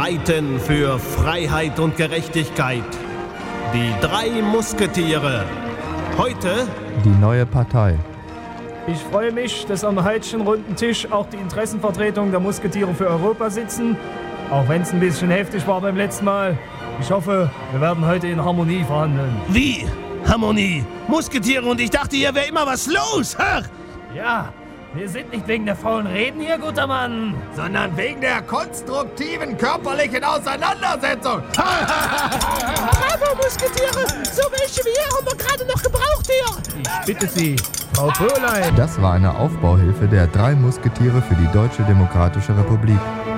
streiten für Freiheit und Gerechtigkeit. Die 3 Musketiere. Heute Die neue Partei. Ich freue mich, dass am heutigen runden Tisch auch die Interessenvertretungen der Musketiere für Europa sitzen. Auch wenn es ein bisschen heftig war beim letzten Mal. Ich hoffe, wir werden heute in Harmonie verhandeln. Wie? Harmonie? Musketiere und ich dachte, hier wäre immer was los. Ach. Ja, wir sind nicht wegen der faulen Reden hier, guter Mann. Sondern wegen der konstruktiven körperlichen Auseinandersetzung. Bravo, Musketiere! So welche wie ihr haben wir gerade noch gebraucht hier! Ich bitte Sie, Frau Böhlein. Das war eine Aufbauhilfe der 3 Musketiere für die Deutsche Demokratische Republik.